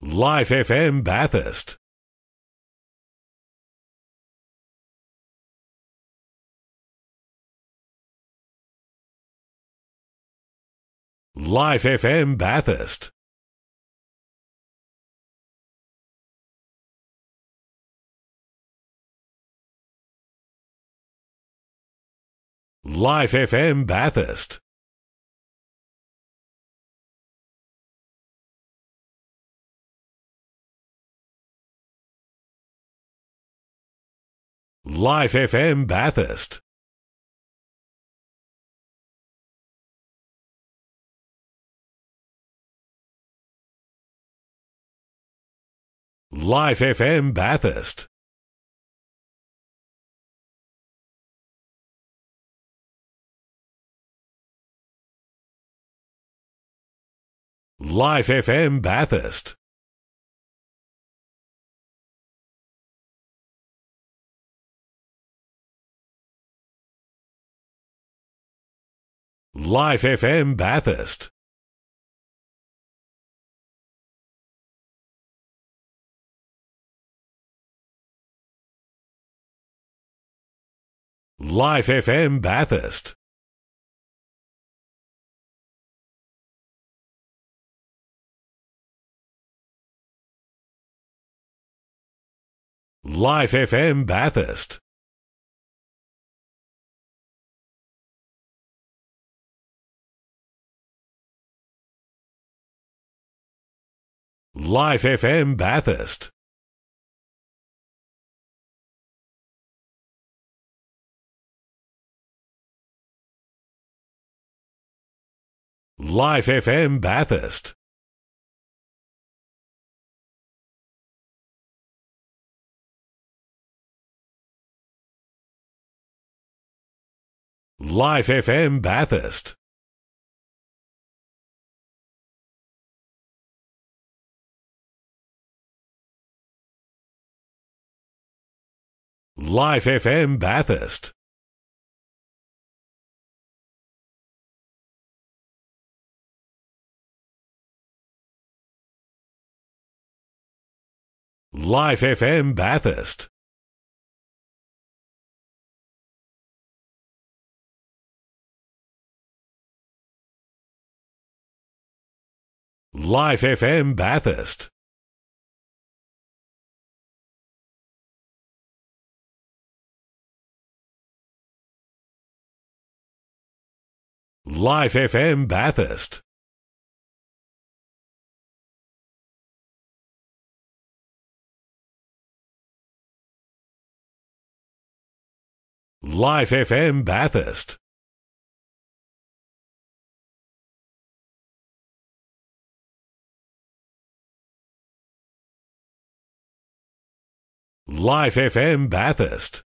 Life FM Bathurst. Life FM Bathurst. Life FM Bathurst. Life FM Bathurst. Life FM Bathurst. Life FM Bathurst. Life FM Bathurst. Life FM Bathurst. Life FM Bathurst. Life FM Bathurst. Life FM Bathurst. Life FM Bathurst. Life FM Bathurst. Life FM Bathurst. Life FM Bathurst. Life FM Bathurst. Life FM Bathurst. Life FM Bathurst.